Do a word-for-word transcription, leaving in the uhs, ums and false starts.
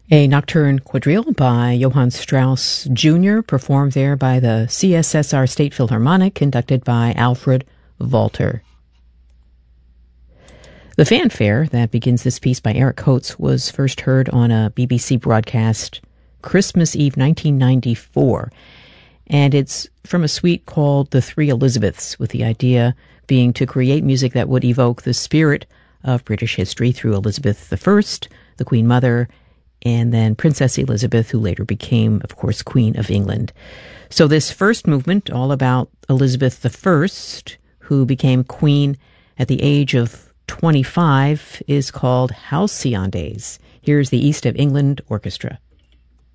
A nocturne quadrille by Johann Strauss Junior, performed there by the C S S R State Philharmonic, conducted by Alfred Walter. The fanfare that begins this piece by Eric Coates was first heard on a B B C broadcast Christmas Eve nineteen ninety-four, and it's from a suite called The Three Elizabeths, with the idea being to create music that would evoke the spirit of British history through Elizabeth the First, the Queen Mother, and then Princess Elizabeth, who later became, of course, Queen of England. So this first movement, all about Elizabeth the First, who became queen at the age of twenty-five, is called Halcyon Days. Here's the East of England Orchestra.